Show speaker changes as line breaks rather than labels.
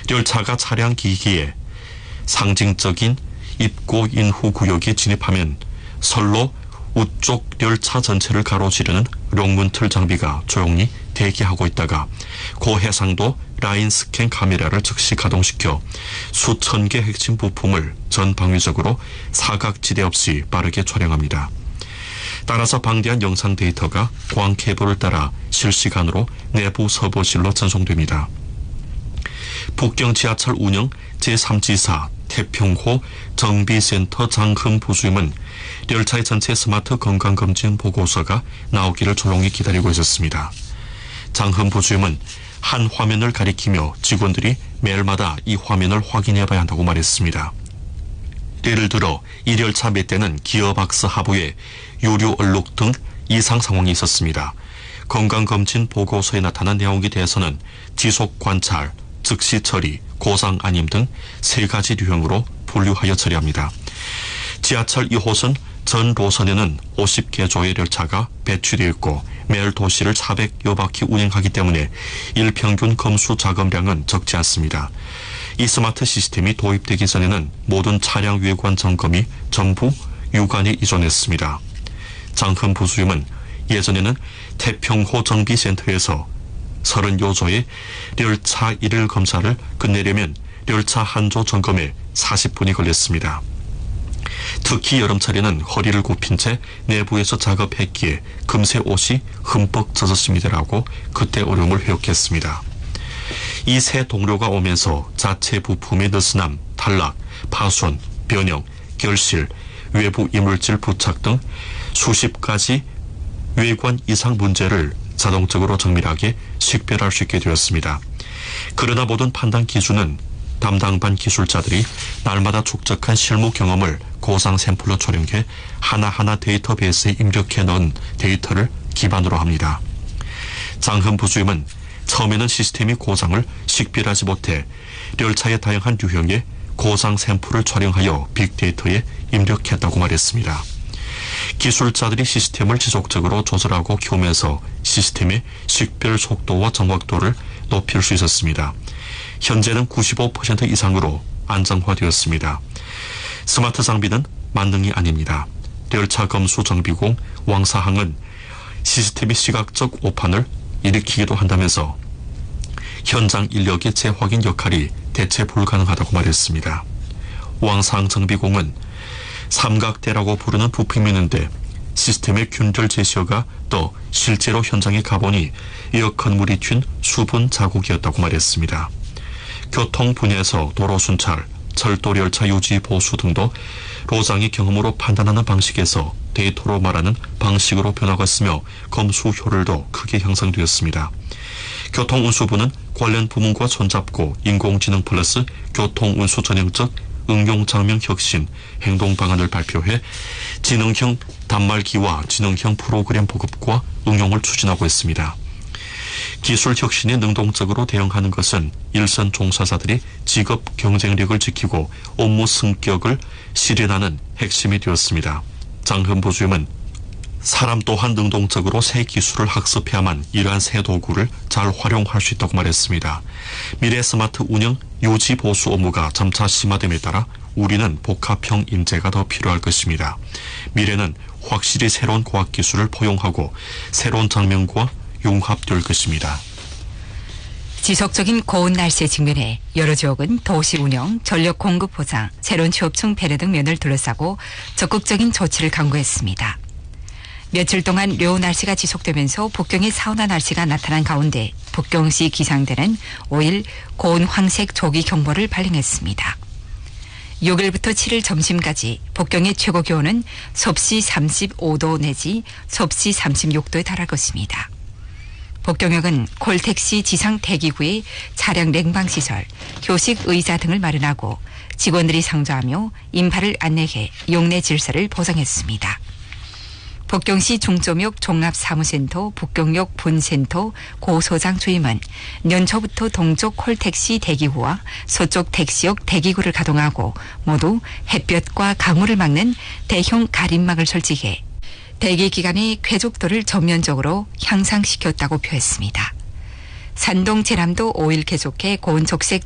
열차가 차량 기기에 상징적인 입고 인후 구역에 진입하면 선로 우쪽 열차 전체를 가로지르는 롱문틀 장비가 조용히 대기하고 있다가 고해상도 라인 스캔 카메라를 즉시 가동시켜 수천 개 핵심 부품을 전방위적으로 사각지대 없이 빠르게 촬영합니다. 따라서 방대한 영상 데이터가 광 케이블을 따라 실시간으로 내부 서버실로 전송됩니다. 북경 지하철 운영 제3지사 태평호 정비센터 장흠 부주임은 열차의 전체 스마트 건강검진 보고서가 나오기를 조용히 기다리고 있었습니다. 장흠 부주임은 한 화면을 가리키며 직원들이 매일마다 이 화면을 확인해 봐야 한다고 말했습니다. 예를 들어 이 열차 몇 대는 기어박스 하부에 유류 얼룩 등 이상 상황이 있었습니다. 건강검진 보고서에 나타난 내용에 대해서는 지속 관찰, 즉시 처리, 고상 안임 등 3가지 유형으로 분류하여 처리합니다. 지하철 2호선 전 노선에는 50개조의 열차가 배치되어 있고 매일 도시를 400여 바퀴 운행하기 때문에 일평균 검수 작업량은 적지 않습니다. 이 스마트 시스템이 도입되기 전에는 모든 차량 외관 점검이 전부 유관에 의존했습니다. 장흠 부주임은 예전에는 태평호 정비센터에서 30여조의 열차 일일 검사를 끝내려면 열차 한 조 점검에 40분이 걸렸습니다. 특히 여름철에는 허리를 굽힌 채 내부에서 작업했기에 금세 옷이 흠뻑 젖었습니다라고 그때 어려움을 회복했습니다. 이 새 동료가 오면서 자체 부품의 느슨함, 탈락, 파손, 변형, 결실, 외부 이물질 부착 등 수십 가지 외관 이상 문제를 자동적으로 정밀하게 식별할 수 있게 되었습니다. 그러나 모든 판단 기준은 담당반 기술자들이 날마다 축적한 실무 경험을 고상 샘플로 촬영해 하나하나 데이터베이스에 입력해 넣은 데이터를 기반으로 합니다. 장흠 부주임은 처음에는 시스템이 고상을 식별하지 못해 열차의 다양한 유형의 고상 샘플을 촬영하여 빅데이터에 입력했다고 말했습니다. 기술자들이 시스템을 지속적으로 조절하고 키우면서 시스템의 식별 속도와 정확도를 높일 수 있었습니다. 현재는 95% 이상으로 안정화되었습니다. 스마트 장비는 만능이 아닙니다. 열차 검수 정비공 왕사항은 시스템의 시각적 오판을 일으키기도 한다면서 현장 인력의 재확인 역할이 대체 불가능하다고 말했습니다. 왕사항 정비공은 삼각대라고 부르는 부품이 있는데 시스템의 균열 제시어가 또 실제로 현장에 가보니 에어컨물이 튄 수분 자국이었다고 말했습니다. 교통 분야에서 도로 순찰, 철도 열차 유지 보수 등도 로장의 경험으로 판단하는 방식에서 데이터로 말하는 방식으로 변화했으며 검수 효율도 크게 향상되었습니다. 교통운수부는 관련 부문과 손잡고 인공지능 플러스 교통운수 전형적 응용 장면 혁신 행동 방안을 발표해 지능형 단말기와 지능형 프로그램 보급과 응용을 추진하고 있습니다. 기술 혁신에 능동적으로 대응하는 것은 일선 종사자들이 직업 경쟁력을 지키고 업무 승격을 실현하는 핵심이 되었습니다. 장흠 부주임은 사람 또한 능동적으로 새 기술을 학습해야만 이러한 새 도구를 잘 활용할 수 있다고 말했습니다. 미래 스마트 운영 유지 보수 업무가 점차 심화됨에 따라 우리는 복합형 인재가 더 필요할 것입니다. 미래는 확실히 새로운 과학기술을 포용하고 새로운 장면과 융합될 것입니다.
지속적인 고온 날씨에 직면해 여러 지역은 도시 운영, 전력 공급 보장, 새로운 취업층 배려 등 면을 둘러싸고 적극적인 조치를 강구했습니다. 며칠 동안 려운 날씨가 지속되면서 북경의 사원한 날씨가 나타난 가운데 북경시 기상대는 5일 고온 황색 조기 경보를 발령했습니다. 6일부터 7일 점심까지 북경의 최고 기온은 섭씨 35도 내지 섭씨 36도에 달할 것입니다. 북경역은 콜택시 지상 대기구에 차량 냉방시설, 교식 의자 등을 마련하고 직원들이 상주하며 인파를 안내해 용내 질서를 보장했습니다. 북경시 중점역 종합사무센터, 북경역 본센터 고소장 주임은 연초부터 동쪽 콜택시 대기구와 서쪽 택시역 대기구를 가동하고 모두 햇볕과 강우를 막는 대형 가림막을 설치해 대기 기간의 쾌적도를 전면적으로 향상시켰다고 표했습니다. 산동 제남도 5일 계속해 고온적색